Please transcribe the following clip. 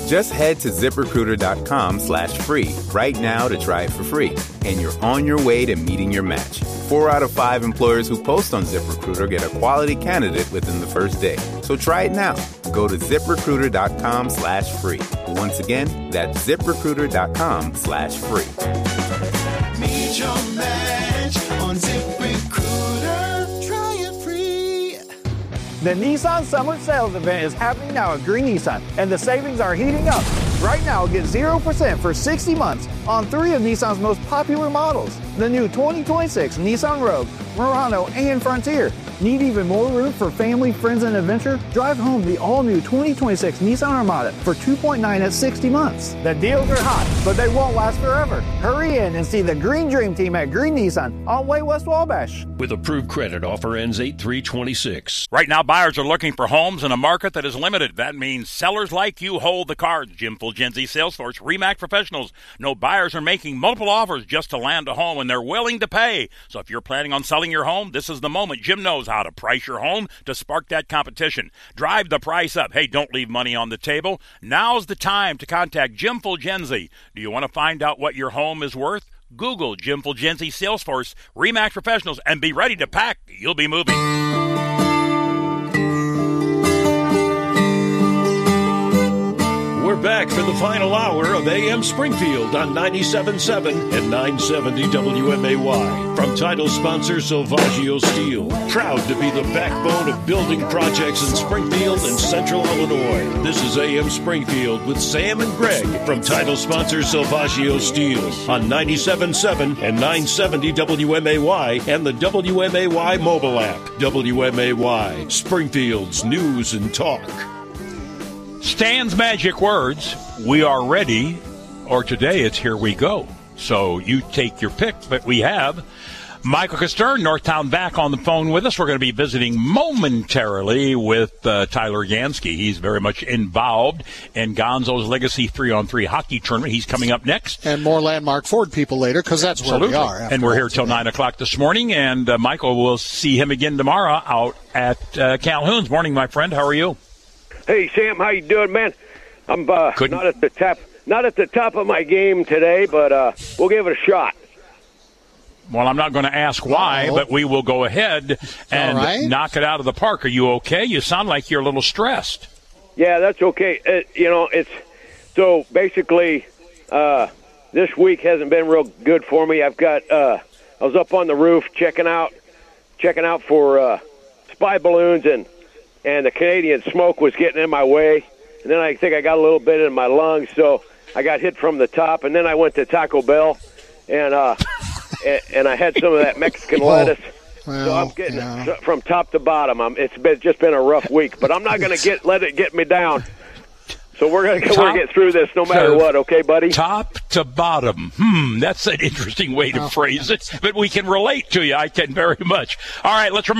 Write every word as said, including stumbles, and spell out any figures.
Just head to ZipRecruiter.com slash free right now to try it for free. And you're on your way to meeting your match. Four out of five employers who post on ZipRecruiter get a quality candidate within the first day. So try it now. Go to ZipRecruiter.com slash free. Once again, that's ZipRecruiter.com slash free. Meet your match on ZipRecruiter. Try it free. The Nissan Summer Sales Event is happening now at Green Nissan, and the savings are heating up. Right now, get zero percent for sixty months on three of Nissan's most popular models. The new twenty twenty-six Nissan Rogue, Murano, and Frontier. Need even more room for family, friends, and adventure? Drive home the all-new twenty twenty-six Nissan Armada for two point nine at sixty months. The deals are hot, but they won't last forever. Hurry in and see the Green Dream Team at Green Nissan on Way West Wabash. With approved credit, offer ends eight three twenty-six. Right now, buyers are looking for homes in a market that is limited. That means sellers like you hold the cards. Jim Fulgenzi, Salesforce, RE/MAX Professionals. No buyers are making multiple offers just to land a home, and they're willing to pay. So if you're planning on selling your home, this is the moment. Jim knows how to price your home to spark that competition. Drive the price up. Hey, don't leave money on the table. Now's the time to contact Jim Fulgenzi. Do you want to find out what your home is worth? Google Jim Fulgenzi, Salesforce, RE/MAX Professionals, and be ready to pack. You'll be moving. We're back for the final hour of A M Springfield on ninety-seven point seven and nine seventy W M A Y. From title sponsor Silvaggio Steel, proud to be the backbone of building projects in Springfield and Central Illinois. This is A M Springfield with Sam and Greg from title sponsor Silvaggio Steel on ninety-seven point seven and nine seventy W M A Y and the W M A Y mobile app. W M A Y, Springfield's news and talk. Stan's magic words, we are ready, or today it's here we go. So you take your pick, but we have Michael Costern, Northtown, back on the phone with us. We're going to be visiting momentarily with uh, Tyler Yansky. He's very much involved in Gonzo's Legacy three on three hockey tournament. He's coming up next. And more Landmark Ford people later, because that's Absolutely. where we are. And we're here till today. nine o'clock this morning, and uh, Michael, will see him again tomorrow out at uh, Calhoun's. Morning, my friend. How are you? Hey, Sam, how you doing, man? I'm uh, not at the top, not at the top of my game today, but uh, we'll give it a shot. Well, I'm not going to ask why, Uh-oh. but we will go ahead and right. knock it out of the park. Are you okay? You sound like you're a little stressed. Yeah, that's okay. It, you know, it's so basically uh, this week hasn't been real good for me. I've got uh, I was up on the roof checking out checking out for uh, spy balloons, and and the Canadian smoke was getting in my way. And then I think I got a little bit in my lungs, so I got hit from the top. And then I went to Taco Bell, and uh, and, and I had some of that Mexican lettuce. Well, so I'm getting yeah. it from top to bottom. I'm, it's been, just been a rough week, but I'm not going to get let it get me down. So we're going to get through this no matter what, okay, buddy? Top to bottom. Hmm, that's an interesting way to Oh. phrase it, but we can relate to you. I can very much. All right, let's remember.